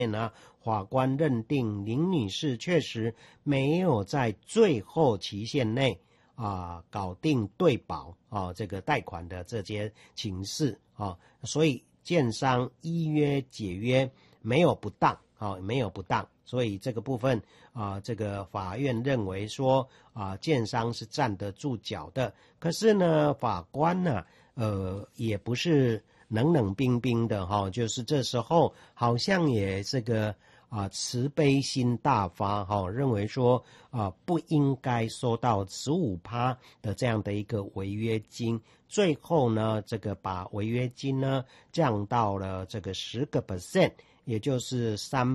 呢，法官认定林女士确实没有在最后期限内搞定对保这个贷款的这些情事所以建商依约解约没有不当没有不当，所以这个部分这个法院认为说建商是站得住脚的。可是呢，法官呢也不是冷冷冰冰的就是这时候好像也这个慈悲心大发认为说不应该收到 15% 的这样的一个违约金，最后呢这个把违约金呢降到了这个 10%， 也就是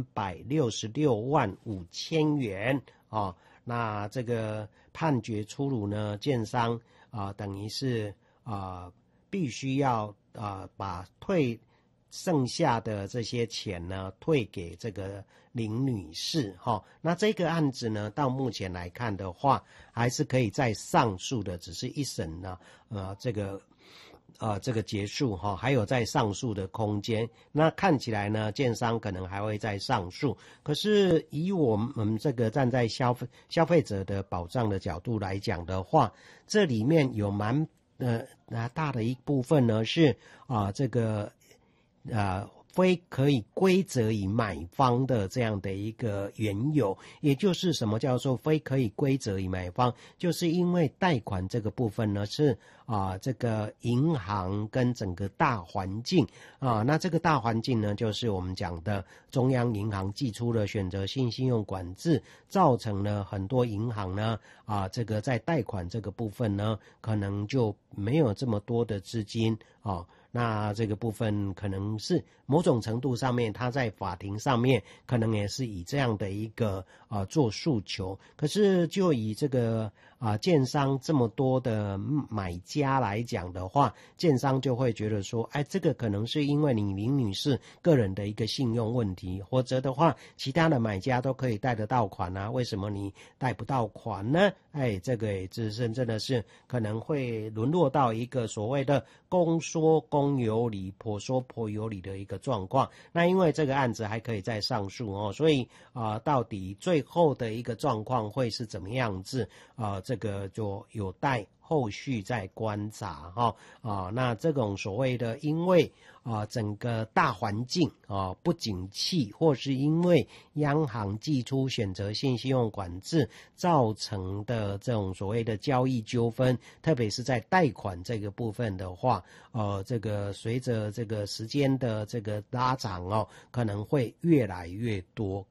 366万5千元那这个判决出炉呢，建商等于是必须要把剩下的这些钱呢退给这个林女士那这个案子呢到目前来看的话还是可以再上诉的，只是一审呢这个结束还有再上诉的空间。那看起来呢建商可能还会再上诉，可是以我们这个站在消费者的保障的角度来讲的话，这里面有蛮大的一部分呢是这个非可以归责于买方的这样的一个缘由。也就是什么叫做非可以归责于买方，就是因为贷款这个部分呢是这个银行跟整个大环境那这个大环境呢就是我们讲的中央银行祭出了选择性信用管制，造成了很多银行呢这个在贷款这个部分呢可能就没有这么多的资金那这个部分可能是某种程度上面他在法庭上面可能也是以这样的一个做诉求。可是就以这个建商这么多的买家来讲的话，建商就会觉得说这个可能是因为你林女士个人的一个信用问题，或者的话其他的买家都可以贷得到款为什么你贷不到款呢？这个也真的是可能会沦落到一个所谓的公说公有理，婆说婆有理的一个状况。那因为这个案子还可以再上诉所以到底最后的一个状况会是怎么样子这个就有待后续再观察那这种所谓的因为整个大环境不景气，或是因为央行祭出选择性信用管制造成的这种所谓的交易纠纷，特别是在贷款这个部分的话这个随着这个时间的这个拉长可能会越来越多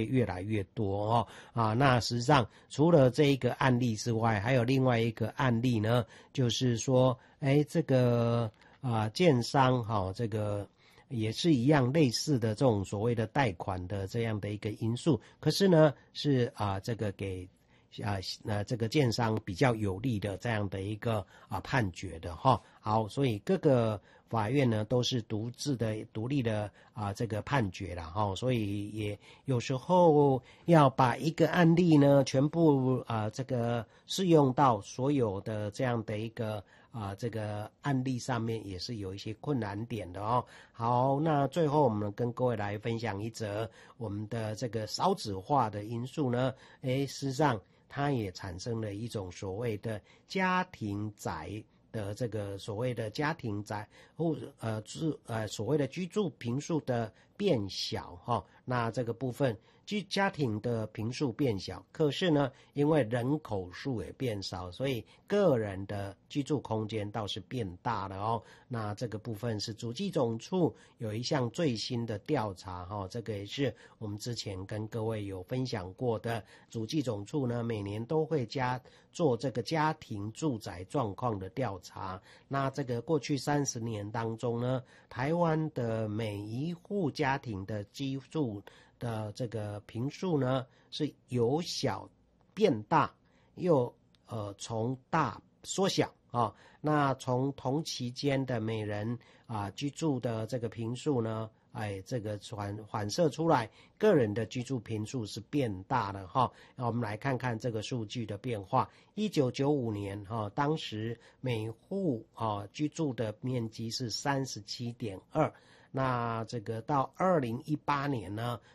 那实际上除了这一个案例之外，还有另外一个案例呢，就是说这个建商这个也是一样类似的这种所谓的贷款的这样的一个因素，可是呢是这个给这个建商比较有利的这样的一个判决的好，所以各个法院呢都是独立的这个判决啦所以也有时候要把一个案例呢全部这个适用到所有的这样的一个这个案例上面也是有一些困难点的好，那最后我们跟各位来分享一则我们的这个少子化的因素呢事实上它也产生了一种所谓的家庭宅的这个所谓的家庭宅所谓的居住坪数的变小那这个部分家庭的坪数变小，可是呢因为人口数也变少，所以个人的居住空间倒是变大了那这个部分是主计总处有一项最新的调查这个也是我们之前跟各位有分享过的。主计总处呢每年都会做这个家庭住宅状况的调查，那这个过去30年当中呢，台湾的每一户家庭的居住的这个坪数呢是由小变大，又从大缩小那从同期间的每人居住的这个坪数呢这个反射出来个人的居住坪数是变大的那我们来看看这个数据的变化。1995年当时每户居住的面积是 37.2， 那这个到2018年呢，